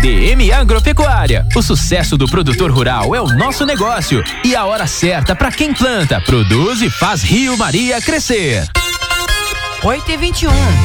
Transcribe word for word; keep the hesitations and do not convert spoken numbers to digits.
D M Agropecuária. O sucesso do produtor rural é o nosso negócio e a hora certa para quem planta, produz e faz Rio Maria crescer. oito e vinte e um.